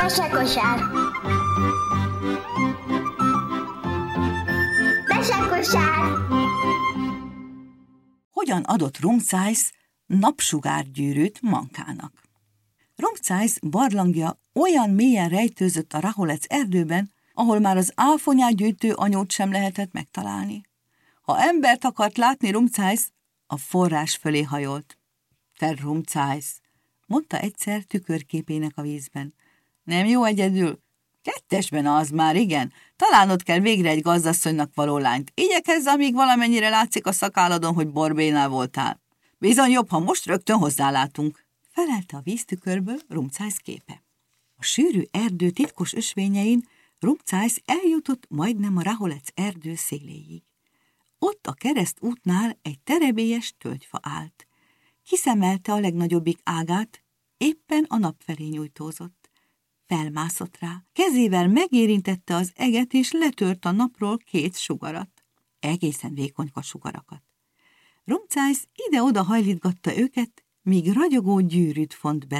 Mesekosár! Mesekosár! Hogyan adott Rumcájsz napsugárgyűrűt Mankának? Rumcájsz barlangja olyan mélyen rejtőzött a Raholec erdőben, ahol már az áfonyágyűjtő anyót sem lehetett megtalálni. Ha embert akart látni Rumcájsz, a forrás fölé hajolt. Te Rumcájsz, mondta egyszer tükörképének a vízben. Nem jó egyedül? Kettesben az már, igen. Találnod kell végre egy gazdasszonynak való lányt. Igyekezz, amíg valamennyire látszik a szakálladon, hogy borbénál voltál. Bizony jobb, ha most rögtön hozzálátunk, felelte a víztükörből Rumcájsz képe. A sűrű erdő titkos ösvényein Rumcájsz eljutott majdnem a Raholec erdő széléig. Ott a keresztútnál egy terebélyes tölgyfa állt. Kiszemelte a legnagyobbik ágát, éppen a nap felé nyújtózott. Felmászott rá, kezével megérintette az eget, és letört a napról 2 sugarat. Egészen vékonyka sugarakat. Rumcájsz ide-oda hajlítgatta őket, míg ragyogó gyűrűt font belőle.